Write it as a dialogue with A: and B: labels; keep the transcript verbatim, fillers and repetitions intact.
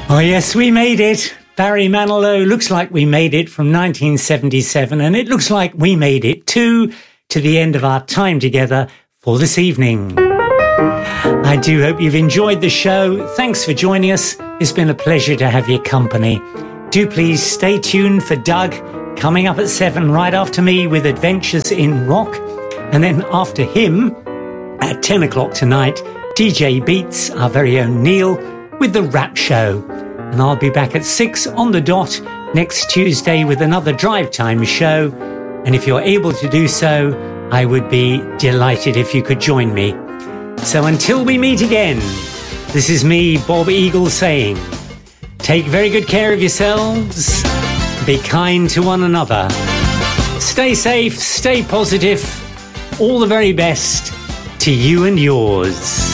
A: Oh yes, we made it. Barry Manilow, looks like we made it from nineteen seventy-seven, and it looks like we made it too to the end of our time together for this evening. I do hope you've enjoyed the show. Thanks for joining us. It's been a pleasure to have your company. Do please stay tuned for Doug coming up at seven right after me with Adventures in Rock. And then after him, at ten o'clock tonight, D J Beats, our very own Neil, with The Rap Show. And I'll be back at six on the dot next Tuesday with another Drive Time show. And if you're able to do so, I would be delighted if you could join me. So until we meet again, this is me, Bob Eagle, saying, take very good care of yourselves, be kind to one another, stay safe, stay positive, all the very best to you and yours.